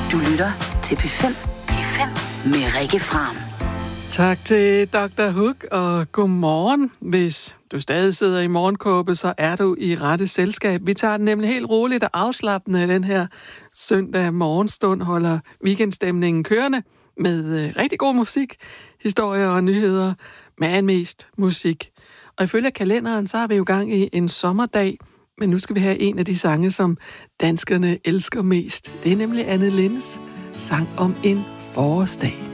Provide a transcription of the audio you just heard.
Du lytter til P5. P5 med Rikke Fram. Tak til Dr. Hook, og godmorgen. Hvis du stadig sidder i morgenkåbe, så er du i rette selskab. Vi tager den nemlig helt roligt og afslappende den her søndag morgenstund, holder weekendstemningen kørende med rigtig god musik, historier og nyheder, men mest musik. Og ifølge kalenderen, så har vi jo gang i en sommerdag, men nu skal vi have en af de sange, som danskerne elsker mest. Det er nemlig Anne Lindes sang om en forårsdag.